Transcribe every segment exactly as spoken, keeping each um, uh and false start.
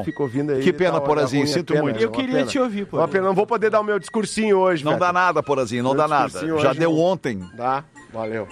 não. fica ouvindo aí. Que pena, tá, Porazinho, ruim, sinto é pena, muito. é Eu queria pena. te ouvir, Uma pena, não vou poder dar o meu discursinho hoje, Não velho. dá nada, Porazinho, não Meu dá nada. discursinho Já hoje deu eu- ontem. Tá? Valeu.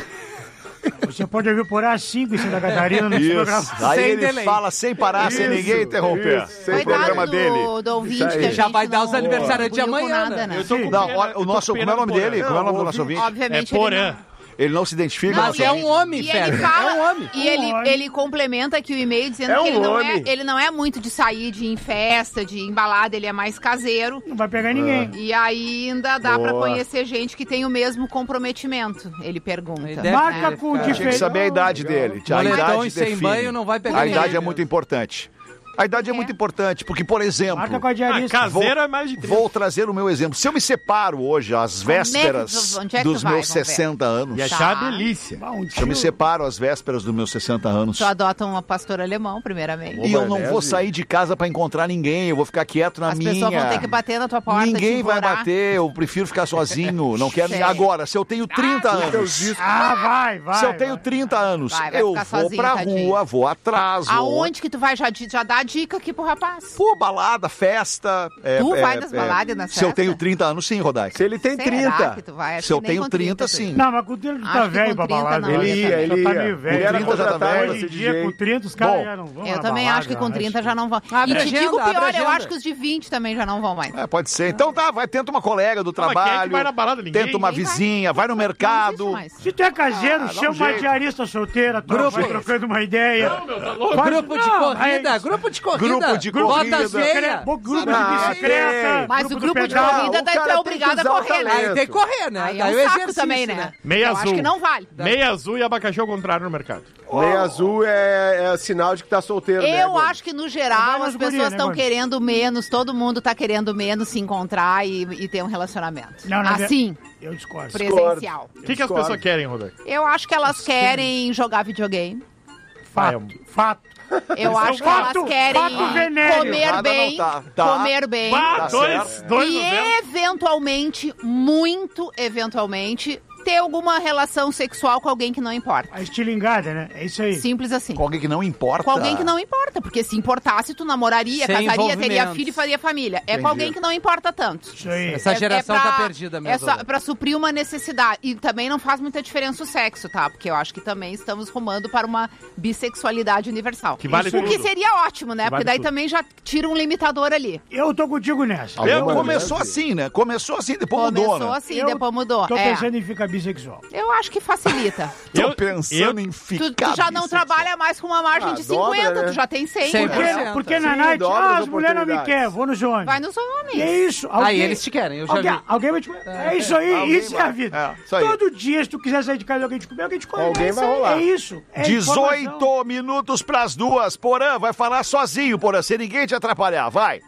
Você pode ouvir por às cinco em Santa Catarina no programa. Isso. Aí Sem ele delay. fala sem parar, sem Isso, ninguém interromper. isso. Sem Coitado programa do, dele. do ouvinte Isso aí. que a gente Já vai dar os não aniversariantes de contribuiu com amanhã, nada, né? né? Eu tô com Não, pena, olha, eu o tô nosso, com como é o nome pena do dele? Porã. Como é o nome do Não, nosso ouvinte? Obviamente É ele Porã. não- Ele não se identifica. Não, nosso é ouvinte. um homem, E Fera. ele fala, É um homem. e ele, Um homem. ele complementa aqui o e-mail dizendo É que um ele não é, homem. ele não é muito de sair de ir em festa, de ir em balada, ele é mais caseiro. Não vai pegar ninguém. E ainda dá Boa. pra conhecer gente que tem o mesmo comprometimento, ele pergunta. Ele deve- Marca É, com cara. Tinha que diferença. saber a idade dele. A Moletom idade e sem define. banho não vai pegar A idade ninguém. é muito importante. A idade é É. muito importante, porque, por exemplo, Marca com a Ah, diarista. caseiro é mais de trinta. vou trazer o meu exemplo. Se eu me separo hoje, às vésperas onde é que tu dos vai? meus Vamos ver. sessenta anos, E se achar Tá. a delícia. Ah, um eu tio. me separo às vésperas dos meus sessenta anos, Tu adota um pastor alemão, primeiramente. e eu não Maionese. vou sair de casa pra encontrar ninguém, eu vou ficar quieto na As minha. pessoas vão ter que bater na tua porta, Ninguém te vai implorar. bater, eu prefiro ficar sozinho, não quero. Sério? Agora, se eu tenho trinta anos, Ah, vai, vai. se eu tenho vai. trinta anos, Vai, vai eu ficar vou sozinho, pra tadinho. rua, vou atrás, vou... Aonde que tu vai? Já, já dá a dica aqui pro rapaz. Pô, balada, festa. é, Tu é, vai nas é, baladas e nas Se eu festas? tenho trinta anos, sim, Rodaica. Se ele tem Será trinta. que tu vai? Acho Se eu que nem tenho com trinta, tu sim. Não, mas com trinta tu Acho tá que velho com pra trinta balada. não, Ele eu ia, também. ele Já tá ia. meio velho. Ele era Com trinta já tá contratado velho. pra Hoje ser em dia, D J. com trinta, os caras Bom, já não vão Eu na também balada, acho que com né? trinta já não vão. Abre E te agenda, digo abre pior, eu agenda. acho que os de vinte também já não vão mais. É, pode ser. Então tá, vai, tenta uma colega do mas quem é que trabalho, vai na balada? Ninguém? tenta uma Ninguém vai. vizinha, vai no Não existe mercado. mais. Se tu é caseiro, Ah, dá um chama uma jeito. diarista solteira, tu Grupo. vai trocando uma ideia. Não, meu, tá louco. Faz- Grupo de Não, corrida, aí- grupo de corrida. Grupo de Bota corrida. as veias. Bo- Grupo Ah, de bicicleta. Mas o do grupo de pedal. corrida o daí tu cara é tem obrigado que a usar o correr, né? talento. Aí tem que correr, né? Aí é Daí um o saco exercício, também, né? Meia eu azul. acho que não vale. Meia azul e abacaxi ao contrário no mercado. Meia azul é, é sinal de que tá solteiro, né, Eu Gomes? acho que, no geral, Vai as nas gurias, pessoas né, estão Gomes? querendo menos, todo mundo tá querendo menos se encontrar e, e ter um relacionamento. Não, não, assim, Eu discordo. presencial. O que, que as discordo. pessoas querem, Rodaica? Eu acho que elas querem jogar videogame. Fato. Fato. Eu acho que fato- elas querem fato venéreo. comer Nada bem, não tá. Tá. comer bem. Ah, Tá dois, certo. dois E a zero. eventualmente, muito eventualmente, ter alguma relação sexual com alguém que não importa. A estilingada, né? É isso aí. Simples assim. Com alguém que não importa. Com alguém que não importa, porque se importasse, tu namoraria, Sem casaria, teria envolvimentos. filho e faria família. É Entendi. com alguém que não importa tanto. Isso aí. Essa geração pra- tá perdida mesmo. É só pra suprir uma necessidade. E também não faz muita diferença o sexo, tá? Porque eu acho que também estamos rumando para uma bissexualidade universal. Que vale o que tudo. seria ótimo, né? Que Porque vale daí tudo. também já tira um limitador ali. Eu tô contigo nessa. Eu, Alguma começou vez. assim, né? Começou assim, depois Começou mudou, né? assim, Eu depois mudou. Tô É. pensando em ficar bissexual. Eu acho que facilita. Tô Eu- pensando eu- em tu, ficar tu já não bissexual. trabalha mais com uma margem Ah, de dobra, cinquenta, né? tu já tem cem. cem por Porque, cento. porque na Sim, night, dobra ah, as as mulheres não me oportunidades. querem, vou nos homens. Vai nos homens. E é isso. Aí alguém- eles te querem, eu já alguém, vi. alguém vai te comer. É isso aí, Alguém isso é vai. a vida. É, isso aí. Todo dia, se tu quiser sair de casa e alguém te comer, alguém te come. Alguém é isso vai aí, rolar. É isso. É informação. dezoito minutos pras duas. Porã vai falar sozinho, Porã, sem ninguém te atrapalhar. Vai.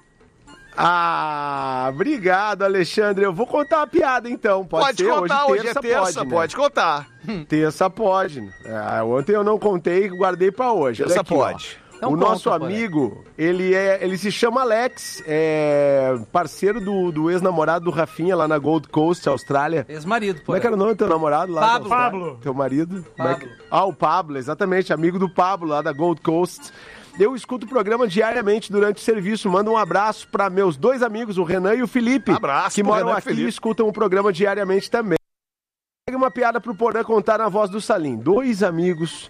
Ah, obrigado, Alexandre. Eu vou contar uma piada, então. Pode, Pode ser? contar, hoje, é terça, pode, né? pode contar. Terça pode. É, ontem eu não contei, guardei pra hoje. Olha Terça aqui, ó. pode. Então o nosso conta, Porã. amigo, ele, é, ele se chama Alex, é parceiro do, do ex-namorado do Rafinha lá na Gold Coast, Austrália. Ex-marido, pô. Como é que era o nome do teu namorado lá? Pablo. da Austrália? Pablo. Teu marido? Como é que- Pablo. Ah, o Pablo, exatamente, amigo do Pablo lá da Gold Coast. Eu escuto o programa diariamente durante o serviço. Manda um abraço para meus dois amigos, o Renan e o Felipe, Abraço que pro moram Renan e aqui Felipe. e escutam o programa diariamente também. Pega uma piada pro Porã contar na voz do Salim. Dois amigos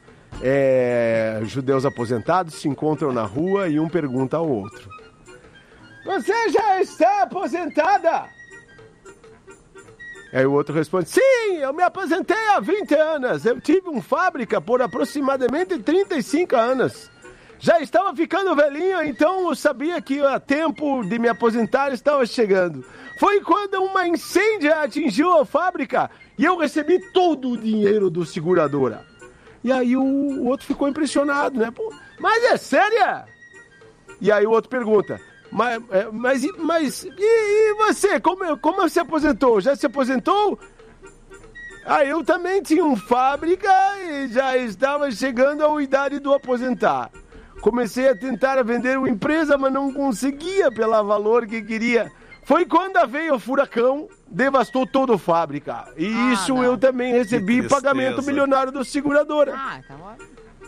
é, judeus aposentados se encontram na rua e um pergunta ao outro: Você já está aposentada? Aí o outro responde: Sim, eu me aposentei há vinte anos. Eu tive uma fábrica por aproximadamente trinta e cinco anos. Já estava ficando velhinho, então eu sabia que o tempo de me aposentar estava chegando. Foi quando uma incêndio atingiu a fábrica e eu recebi todo o dinheiro do seguradora. E aí o, o outro ficou impressionado, né? Pô, mas é séria? E aí o outro pergunta: Mas, é, mas, e- mas e, e você? Como, como se aposentou? Já se aposentou? Ah, eu também tinha uma fábrica e já estava chegando à idade do aposentar. Comecei a tentar vender uma empresa, mas não conseguia pelo valor que queria. Foi quando veio o furacão, devastou toda a fábrica. E Ah, isso não. eu também recebi tristeza. pagamento milionário do seguradora. Ah, então ó.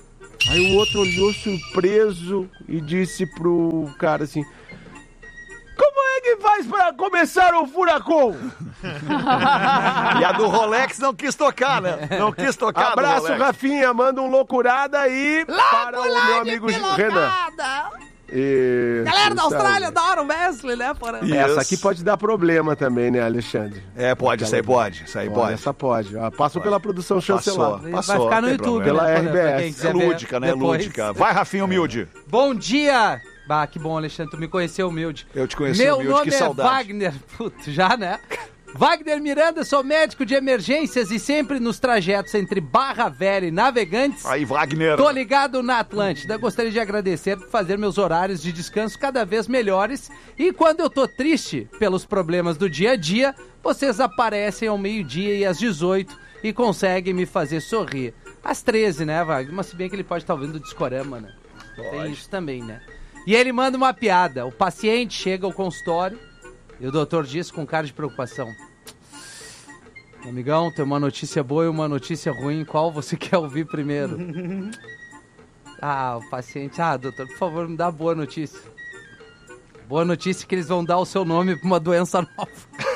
Aí o outro olhou surpreso e disse pro cara assim: como é que faz pra começar o furacão? E a do Rolex não quis tocar, né? Não quis tocar. Abraço, do Rolex. Rafinha, manda um loucurada aí para o meu amigo Renan. E... Galera da Isso aí. Austrália adoram o Wesley, né? Porra? Essa Isso. aqui pode dar problema também, né, Alexandre? É, pode, isso aí pode. Isso aí Olha, pode. Essa pode. Ah, passou Pode. pela produção chancelar. Passou. Vai ficar no tem YouTube, problema. né? Pela pra- pra R B S. quem É quiser ver lúdica, né? depois. Lúdica. Vai, Rafinha Humilde. Bom dia! Bah, que bom, Alexandre, tu me conheceu humilde. Eu te conheci Meu humilde, nome que é saudade. Wagner. Putz, já, né? Wagner Miranda, sou médico de emergências e sempre nos trajetos entre Barra Velha e Navegantes. Aí, Wagner. Tô ligado na Atlântida. Gostaria de agradecer por fazer meus horários de descanso cada vez melhores. E quando eu tô triste pelos problemas do dia a dia, vocês aparecem ao meio-dia e às dezoito e conseguem me fazer sorrir. Às treze, né, Wagner? Mas se bem que ele pode estar ouvindo o Discorama, né? Tem isso também, né? E ele manda uma piada. O paciente chega ao consultório e o doutor diz com cara de preocupação: meu amigão, tem uma notícia boa e uma notícia ruim. Qual você quer ouvir primeiro? Ah, o paciente... Ah, doutor, por favor, me dá a boa notícia. Boa notícia é que eles vão dar o seu nome pra uma doença nova.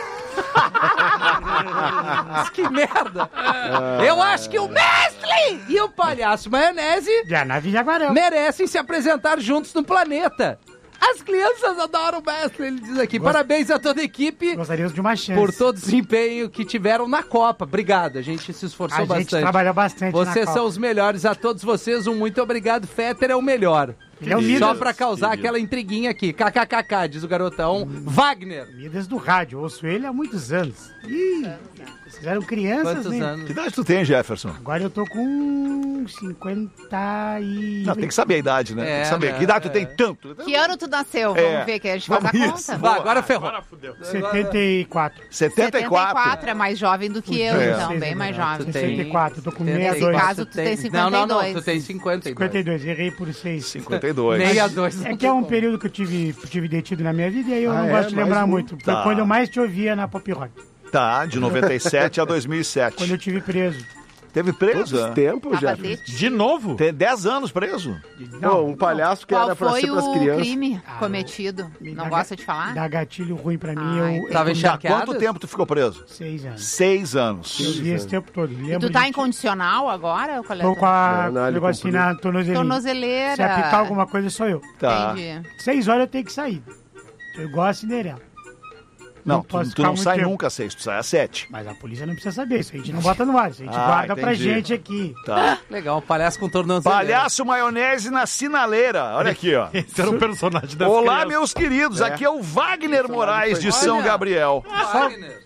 Que merda! Eu acho que o Mestre e o Palhaço Maionese Já na Jaguarão. merecem se apresentar juntos no planeta. As crianças adoram o Mestre, ele diz aqui. Parabéns a toda a equipe Gostaríamos de uma chance. por todo o desempenho que tiveram na Copa. Obrigado, a gente se esforçou A gente bastante. trabalhou bastante na Vocês Copa. são os melhores, a todos vocês um muito obrigado. Fetter é o melhor. Ele é o Só Midas. pra causar aquela intriguinha aqui. KKKK, diz o garotão. Wagner. Midas do rádio. Ouço ele há muitos anos. Ih, vocês eram crianças, Quantos né? anos? Que idade tu tem, Jefferson? Agora eu tô com cinquenta e... Não, tem que saber a idade, né? É, tem que saber. né? Que idade tu É. tem tanto? Que ano tu nasceu? É. Vamos ver que a gente faz a Vamos isso. conta. Vai, agora ferrou. Agora fudeu. setenta e quatro. setenta e quatro. setenta e quatro, é mais jovem do que eu, É. então, bem mais jovem. Tu sessenta e quatro, tô com setenta e sessenta e dois. Nesse caso, tu tem cinquenta e dois. Não, não, não, tu tem cinquenta e dois. cinquenta e dois, errei por seis. cinquenta e dois. sessenta e dois. É que é um período que eu tive, tive detido na minha vida e aí eu Ah, não é? gosto de lembrar Mais um. muito. Foi Tá. quando eu mais te ouvia na Pop Rock. Tá, de noventa e sete a dois mil e sete. Quando eu tive preso. Teve preso? Quantos tempos, já? Capacete. De novo? Tem dez anos preso. Não, um palhaço que Qual era pra foi ser pras o crianças. crime Ah, cometido? Me Não dá gosta ga- de falar? Dá gatilho ruim pra mim. Ah, eu, entendi. Tava eu, encharcado? Quanto tempo tu ficou preso? Seis anos. Seis anos. Eu vi esse tempo todo. E Lembro tu tá de- em condicional agora, colega? Tô com a Não, não, ele negócio assim na tornozeleira. Tornozeleira. Se apitar alguma coisa, sou eu. Tá. Entendi. Seis horas eu tenho que sair. Eu igual a Cinderela. Não, Não tu, posso tu ficar não muito sai tempo. nunca às seis, tu sai às sete. Mas a polícia não precisa saber. Isso a gente não bota no ar. Isso a gente Ah, guarda pra entendi. gente aqui. Tá. Legal, palhaço com tornozeleira. Palhaço Maionese na sinaleira. Olha aqui, ó. Esse era o personagem das Olá, crianças. meus queridos. Aqui é o Wagner Moraes de São Olha. Gabriel. Wagner.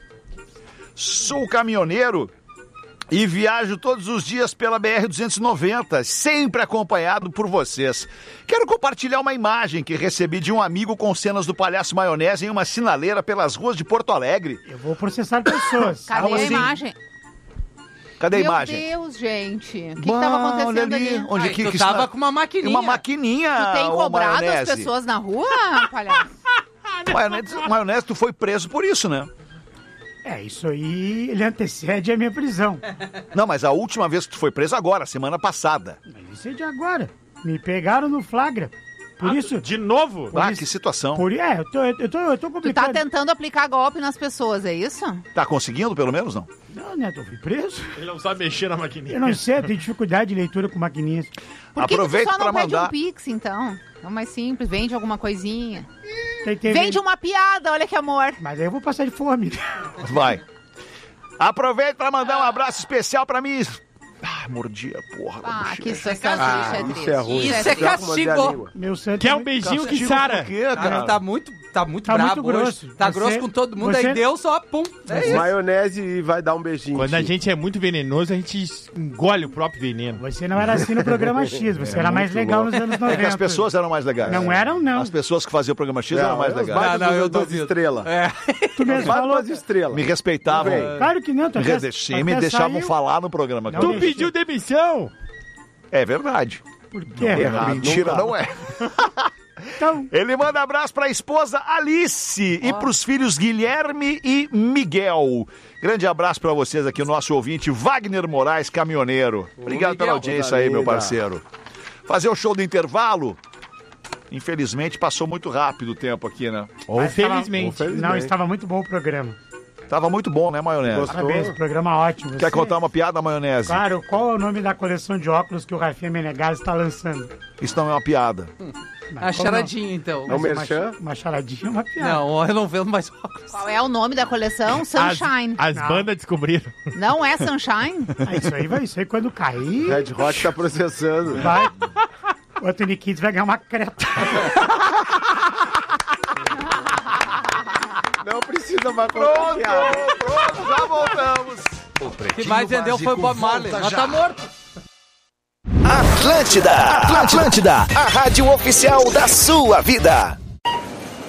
Sou caminhoneiro e viajo todos os dias pela B R duzentos e noventa, sempre acompanhado por vocês. Quero compartilhar uma imagem que recebi de um amigo com cenas do Palhaço Maionese em uma sinaleira pelas ruas de Porto Alegre. Eu vou processar pessoas. Cadê Como a assim? imagem? Cadê a Meu imagem? Deus, gente. O que, que Bah, tava olha acontecendo ali, ali? onde Ai, que, tu que tava está- com uma maquininha. Uma maquininha, Tu tem ô, cobrado as Maionese. pessoas na rua, palhaço? Maionese, Maionese, tu foi preso por isso, né? É, isso aí, ele antecede a minha prisão. Não, mas a última vez que tu foi preso agora, semana passada. Mas isso é de agora. Me pegaram no flagra. Por isso... De novo? Ah, isso- que situação. Por, é, eu tô, eu tô, eu tô Tu tá complicado. tentando aplicar golpe nas pessoas, é isso? Tá conseguindo, pelo menos, não? Não, Neto, eu fui preso. Ele não sabe mexer na maquininha. Eu não sei, eu tenho dificuldade de leitura com maquininhas. Por que, que tu Aproveita só não pra pede mandar. um pix, então? É o mais simples, vende alguma coisinha. Tem, tem, Vende uma piada, olha que amor. Mas aí eu vou passar de fome. Vai. Aproveita pra mandar um abraço especial pra mim. Ah, mordi a porra. da Ah, bochecha. que situação Ah, triste, é triste. isso é ruim. Isso é triste. Já com uma castigo. língua. Meu santo... Quer um beijinho que Castigo sara? por quê, Cara, cara? tá muito, tá muito Tá brabo muito hoje. grosso. Tá Você- grosso com todo mundo, você- aí deu só, pum. É isso. Maionese vai dar um beijinho. Quando a Chico. gente é muito venenoso, a gente engole o próprio veneno. Você não era assim no programa X, você era mais legal nos anos noventa. É que as pessoas eram mais legais. Não eram, não. As pessoas que faziam o programa X Não, eram mais eram os legais. baitas Não, não, eu dos- das duvido. estrelas. É. Tu mesmo Vai falou... das estrelas. Me respeitavam. Vem. Claro que não, tu Me, até, de- sim, até me deixavam saiu. falar no programa. Não Tu cara. deixa. pediu demissão? É verdade. Por quê? errado. Mentira não não é. Então, Ele manda abraço pra esposa Alice e pros filhos Guilherme e Miguel. Grande abraço pra vocês aqui, o nosso ouvinte Wagner Moraes, caminhoneiro. Obrigado pela Miguel. audiência aí, meu Coisa parceiro. fazer o show do intervalo. Infelizmente, passou muito rápido o tempo aqui, né? Ou Mas estava- felizmente. Não, estava muito bom o programa. Tava muito bom, né, Maionese? Gostou? Parabéns, o programa ótimo. Quer Você- contar uma piada, Maionese? Claro, qual é o nome da coleção de óculos que o Rafinha Menegas está lançando? Isso não é uma piada. Não, A como charadinha, então. É um Uma, merchan? uma charadinha é uma piada. Não, eu não vendo mais óculos. Qual é o nome da coleção? Sunshine. As, as Não. bandas descobriram. Não é Sunshine? Ah, isso aí vai, isso aí quando cair, Red Hot tá processando. vai. O Anthony Kids vai ganhar uma creta. Não precisa mais contar piada. pronto, já voltamos. O que mais vendeu foi o Bob Marley. Mas tá morto. Atlântida, Atlântida, a rádio oficial da sua vida.